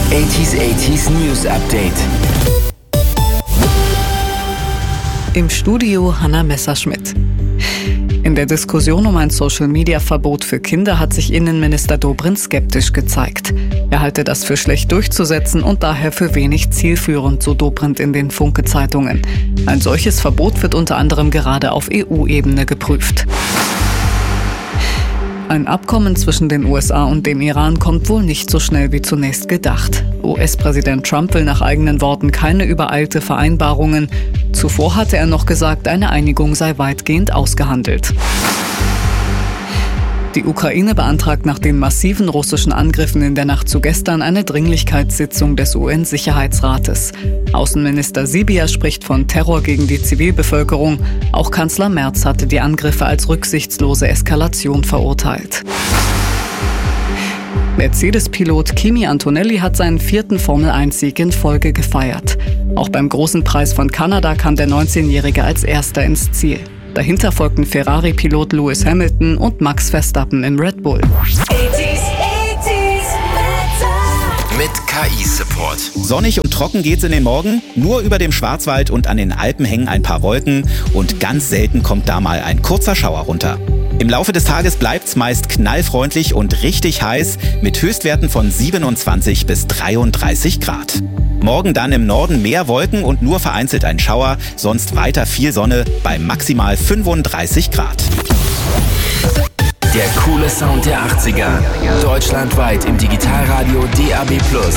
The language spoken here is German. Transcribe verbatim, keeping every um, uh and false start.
achtziger achtziger News Update. Im Studio Hanna Messerschmidt. In der Diskussion um ein Social-Media-Verbot für Kinder hat sich Innenminister Dobrindt skeptisch gezeigt. Er halte das für schlecht durchzusetzen und daher für wenig zielführend, so Dobrindt in den Funke-Zeitungen. Ein solches Verbot wird unter anderem gerade auf E U-Ebene geprüft. Ein Abkommen zwischen den U S A und dem Iran kommt wohl nicht so schnell wie zunächst gedacht. U S-Präsident Trump will nach eigenen Worten keine übereilte Vereinbarungen. Zuvor hatte er noch gesagt, eine Einigung sei weitgehend ausgehandelt. Die Ukraine beantragt nach den massiven russischen Angriffen in der Nacht zu gestern eine Dringlichkeitssitzung des U N-Sicherheitsrates. Außenminister Sybiha spricht von Terror gegen die Zivilbevölkerung. Auch Kanzler Merz hatte die Angriffe als rücksichtslose Eskalation verurteilt. Mercedes-Pilot Kimi Antonelli hat seinen vierten Formel eins Sieg in Folge gefeiert. Auch beim Großen Preis von Kanada kam der neunzehnjährige als Erster ins Ziel. Dahinter folgten Ferrari-Pilot Lewis Hamilton und Max Verstappen im Red Bull. Mit K I-Support. Sonnig und trocken geht's in den Morgen. Nur über dem Schwarzwald und an den Alpen hängen ein paar Wolken. Und ganz selten kommt da mal ein kurzer Schauer runter. Im Laufe des Tages bleibt's meist knallfreundlich und richtig heiß mit Höchstwerten von siebenundzwanzig bis dreiunddreißig Grad. Morgen dann im Norden mehr Wolken und nur vereinzelt ein Schauer, sonst weiter viel Sonne bei maximal fünfunddreißig Grad. Der coole Sound der achtziger. Deutschlandweit im Digitalradio D A B plus,